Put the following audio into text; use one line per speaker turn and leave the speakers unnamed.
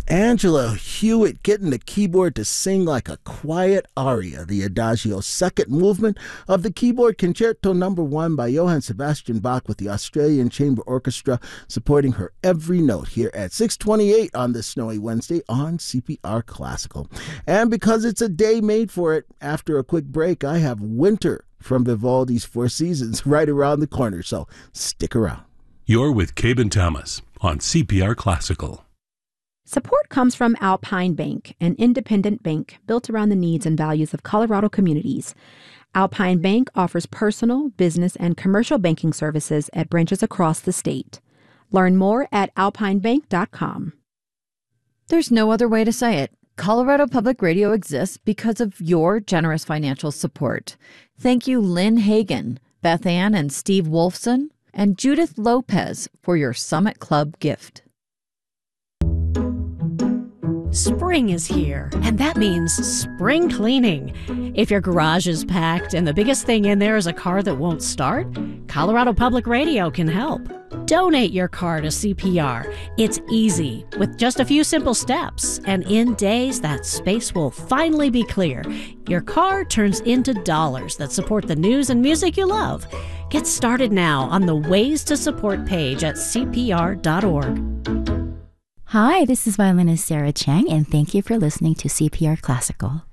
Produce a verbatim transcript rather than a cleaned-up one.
Angela Hewitt getting the keyboard to sing like a quiet aria, the Adagio second movement of the Keyboard Concerto number one by Johann Sebastian Bach, with the Australian Chamber Orchestra supporting her every note here at six twenty-eight on this snowy Wednesday on C P R Classical. And because it's a day made for it, after a quick break, I have Winter from Vivaldi's Four Seasons right around the corner, so stick around.
You're with Cabe Thomas on C P R Classical.
Support comes from Alpine Bank, an independent bank built around the needs and values of Colorado communities. Alpine Bank offers personal, business, and commercial banking services at branches across the state. Learn more at alpine bank dot com.
There's no other way to say it. Colorado Public Radio exists because of your generous financial support. Thank you, Lynn Hagan, Beth Ann and Steve Wolfson, and Judith Lopez for your Summit Club gift.
Spring is here, and that means spring cleaning. If your garage is packed and the biggest thing in there is a car that won't start, Colorado Public Radio can help. Donate your car to C P R. It's easy, with just a few simple steps, and in days that space will finally be clear. Your car turns into dollars that support the news and music you love. Get started now on the Ways to Support page at C P R dot org.
Hi, this is violinist Sarah Chang, and thank you for listening to C P R Classical.